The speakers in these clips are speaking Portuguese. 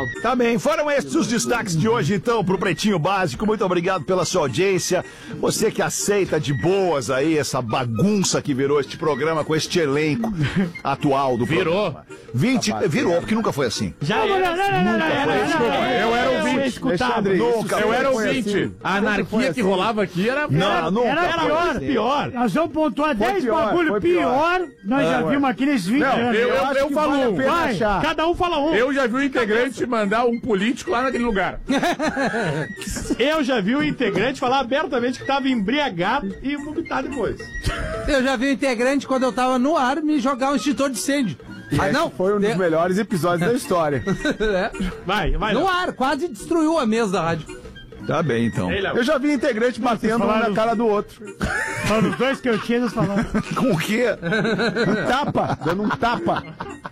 Reinaldo. Tá bem, foram estes os destaques de hoje, então, pro Pretinho Básico. Muito obrigado pela sua audiência. Você que aceita de boas aí essa bagunça que virou este programa com este elenco atual do programa. Virou, porque nunca foi assim. Já eu era ouvinte. Eu era ouvinte. A anarquia que rolava aqui era pior. Nós vamos pontuar 10 bagulho pior. Nós já vimos aqui nesses 20 anos. Eu falo um. Vai, cada um fala um. Eu já vi um integrante mandar um político lá naquele lugar. Eu já vi o integrante falar abertamente que estava embriagado e vomitar depois. Eu já vi o integrante, quando eu tava no ar, me jogar um extintor de incêndio. Não, foi um dos melhores episódios da história. Vai. No ar, quase destruiu a mesa da rádio. Tá bem, então. Eu já vi integrante batendo um na cara do outro. Foram os dois que eu tinha nos falando. Com o quê? Dando um tapa.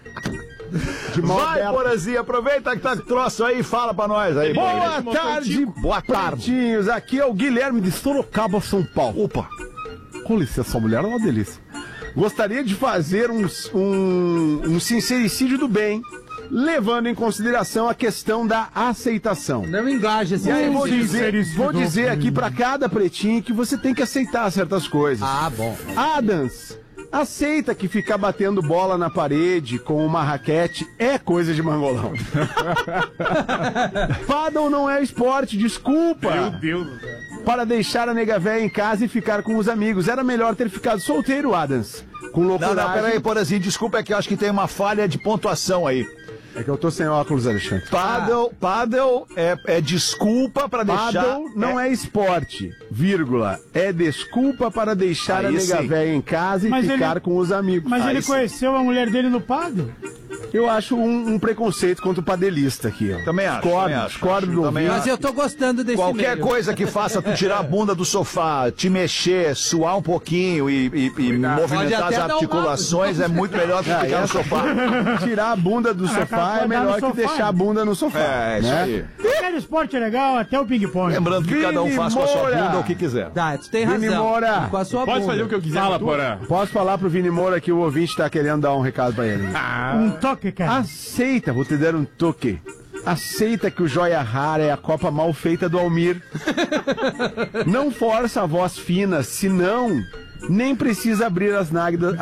Vai, Porazinha, aproveita que tá com troço aí e fala pra nós aí. Boa tarde, pretinhos. Aqui é o Guilherme de Sorocaba, São Paulo. Opa. Com licença, sua mulher é uma delícia. Gostaria de fazer um sincericídio do bem, levando em consideração a questão da aceitação. Não engaja esse Vou dizer aqui pra cada pretinho que você tem que aceitar certas coisas. Ah, bom. Adams, aceita que ficar batendo bola na parede com uma raquete é coisa de mangolão. Paddle não é esporte, desculpa. Meu Deus do céu. Para deixar a nega véia em casa e ficar com os amigos. Era melhor ter ficado solteiro, Adams. Com loucura. Não, peraí, Porazinho, desculpa, é que eu acho que tem uma falha de pontuação aí. É que eu tô sem óculos, Alexandre. Paddle é desculpa pra deixar... Paddle não é esporte, vírgula. É desculpa para deixar a nega véia em casa e ficar com os amigos. Mas ele conheceu a mulher dele no paddle? Eu acho um preconceito contra o padelista aqui, ó. Também acho. Discordo do Mas eu tô gostando desse Qualquer meio. coisa que faça tu tirar a bunda do sofá, te mexer, suar um pouquinho e movimentar as articulações é muito melhor do que ficar no sofá. Tirar a bunda do sofá é melhor que deixar a bunda no sofá. É, isso aí. Qualquer esporte é legal, até o ping-pong. Lembrando que cada um faz com a sua bunda o que quiser. Tá, tu tem Vini razão. Moura. Com a sua Pode bunda. fazer o que eu quiser. Fala, Porã. Posso falar pro Vini Moura que o ouvinte tá querendo dar um recado pra ele? Um toque, cara. Aceita, vou te dar um toque. Aceita que o Joia Rara é a copa mal feita do Almir. Não força a voz fina, senão nem precisa abrir as nádegas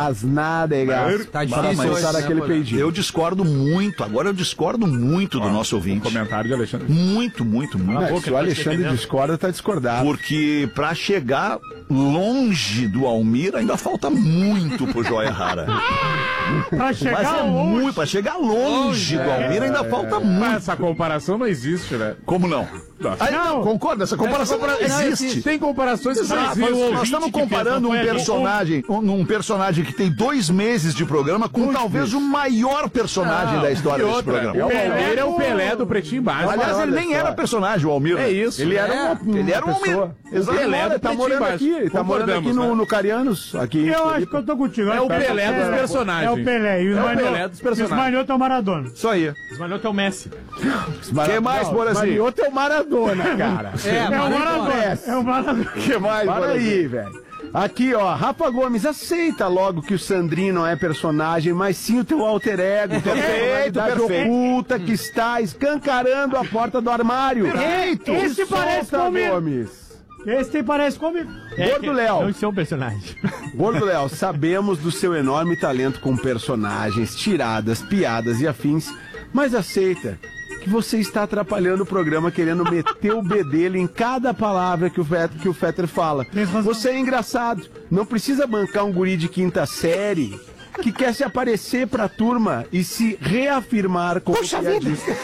Tá para difícil soltar hoje, né, aquele Porã? peidinho. Eu discordo muito, agora eu discordo muito do nosso ouvinte. Comentário de Alexandre. Muito. Se o Alexandre discorda, tá discordado. Porque pra chegar longe do Almir ainda falta muito pro Joia Rara. Pra chegar longe. Pra chegar longe do Almir ainda falta muito. Mas essa comparação não existe, né? Como não? Não, concorda, essa comparação não existe. Tem comparações que Exato, nós estamos comparando um personagem que tem 2 meses de programa com talvez o maior personagem da história desse programa. Ele é o Pelé do Pretinho Básico. Aliás, ele nem era personagem, o Almir. É isso. Ele era um Almir. Exato. Ele tá morando aqui. Ele tá morando aqui no Carianos. Aqui Eu acho que eu tô contigo. É o Pelé dos personagens. É o Pelé. E o Pelé dos personagens. Os Manioto é o Maradona. Isso aí. Os Manioto é o Messi. Quem mais, por assim? Manioto é o Maradona, cara. É o Maradona. É o Maradona. Que mais, Para aí, velho. Aqui, ó, Rafa Gomes, aceita logo que o Sandrinho não é personagem, mas sim o teu alter ego, tua personalidade oculta que está escancarando a porta do armário. Perfeito! Esse parece comigo. Gomes. Esse parece comigo. Gordo Léo. Não sou um personagem. Gordo Léo, sabemos do seu enorme talento com personagens, tiradas, piadas e afins, mas aceita que você está atrapalhando o programa querendo meter o bedelho em cada palavra que o Fetter fala. Você é engraçado, não precisa bancar um guri de 5ª série que quer se aparecer pra turma e se reafirmar como piadista.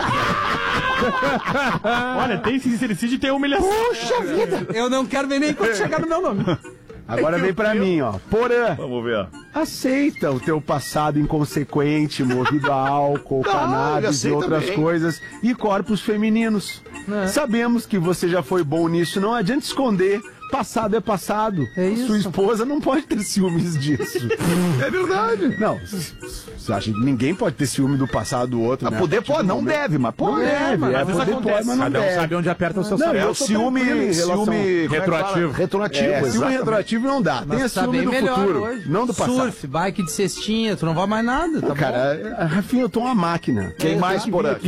Olha, tem sincericídio e tem humilhação. Puxa vida! Eu não quero ver nem quando chegar no meu nome. Agora vem pra mim, ó. Porã. Vamos ver. Aceita o teu passado inconsequente, movido a álcool, cannabis e outras coisas, e corpos femininos. Sabemos que você já foi bom nisso, não adianta esconder. Passado é passado. É isso. Sua esposa não pode ter ciúmes disso. É verdade. Não, você acha que ninguém pode ter ciúme do passado do outro, né? Poder pode, não deve, mas pode. Não deve, mas poder pode, mas não Cada um deve. sabe onde aperta o seu Não, sapato. eu É o ciúme Retroativo. Retroativo, ciúme exatamente. retroativo não dá. Mas Tenha tá ciúme bem do melhor futuro, hoje. não do passado. Surf, bike de cestinha, tu não vai mais nada, tá bom? Cara, Rafinha, eu tô uma máquina. Quem mais, Porã?